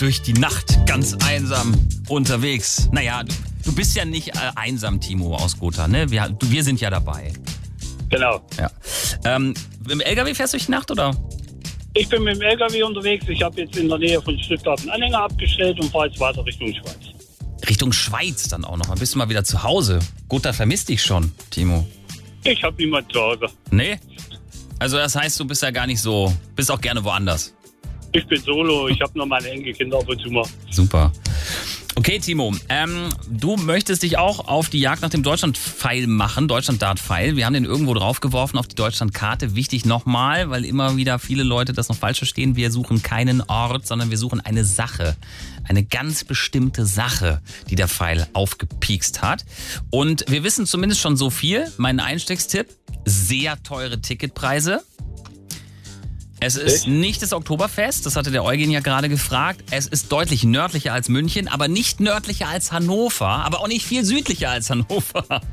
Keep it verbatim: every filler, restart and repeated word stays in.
durch die Nacht ganz einsam unterwegs. Naja, du, du bist ja nicht äh, einsam, Timo aus Gotha, ne? Wir, du, wir sind ja dabei. Genau. Ja. Ähm, im L K W fährst du durch die Nacht, oder? Ich bin mit dem L K W unterwegs. Ich habe jetzt in der Nähe von Stuttgart einen Anhänger abgestellt und fahre jetzt weiter Richtung Schweiz. Richtung Schweiz dann auch noch. Dann bist du mal wieder zu Hause. Gotha vermisst dich schon, Timo. Ich habe niemand zu Hause. Nee? Also das heißt, du bist ja gar nicht so, bist auch gerne woanders. Ich bin solo, ich habe nur meine Enkelkinder ab und zu mal. Super. Okay, Timo, ähm, du möchtest dich auch auf die Jagd nach dem Deutschland-Pfeil machen, Deutschland-Dart-Pfeil. Wir haben den irgendwo draufgeworfen auf die Deutschland-Karte. Wichtig nochmal, weil immer wieder viele Leute das noch falsch verstehen. Wir suchen keinen Ort, sondern wir suchen eine Sache. Eine ganz bestimmte Sache, die der Pfeil aufgepiekst hat. Und wir wissen zumindest schon so viel. Mein Einstiegstipp, sehr teure Ticketpreise. Es ist nicht das Oktoberfest, das hatte der Eugen ja gerade gefragt. Es ist deutlich nördlicher als München, aber nicht nördlicher als Hannover, aber auch nicht viel südlicher als Hannover.